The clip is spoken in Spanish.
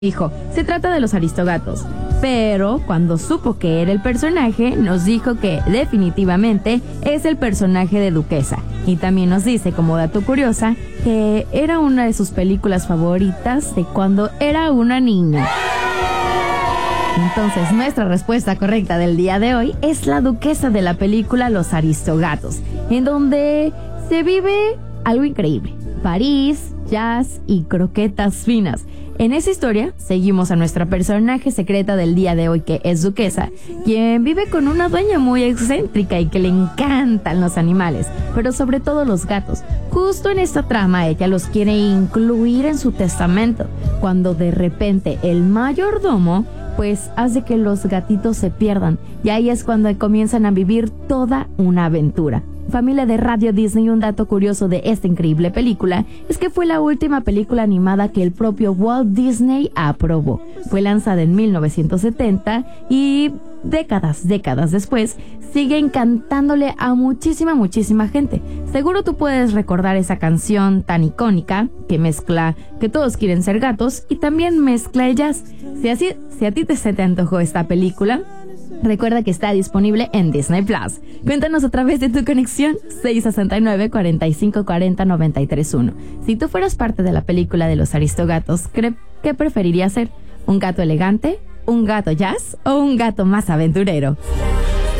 Dijo, se trata de los Aristogatos, pero cuando supo que era el personaje, nos dijo que definitivamente es el personaje de Duquesa. Y también nos dice, como dato curiosa, que era una de sus películas favoritas de cuando era una niña. Entonces, nuestra respuesta correcta del día de hoy es la Duquesa de la película Los Aristogatos, en donde se vive algo increíble: París, jazz y croquetas finas. En esa historia seguimos a nuestra personaje secreta del día de hoy, que es Duquesa, quien vive con una dueña muy excéntrica y que le encantan los animales, pero sobre todo los gatos. Justo en esta trama ella los quiere incluir en su testamento, cuando de repente el mayordomo pues hace que los gatitos se pierdan, y ahí es cuando comienzan a vivir toda una aventura. Familia de Radio Disney, un dato curioso de esta increíble película es que fue la última película animada que el propio Walt Disney aprobó. Fue lanzada en 1970 y décadas después sigue encantándole a muchísima gente. Seguro tú puedes recordar esa canción tan icónica que mezcla que todos quieren ser gatos y también mezcla el jazz. Si a ti se te antojó esta película, recuerda que está disponible en Disney Plus. Cuéntanos a través de tu conexión 669-4540-931. Si tú fueras parte de la película de los Aristogatos, ¿qué preferirías ser? ¿Un gato elegante? ¿Un gato jazz? ¿O un gato más aventurero?